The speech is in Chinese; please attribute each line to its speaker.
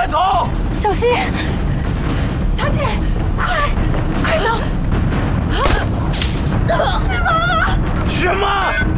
Speaker 1: 快走！
Speaker 2: 小心，小姐，快走！是妈妈！
Speaker 1: 雪妈！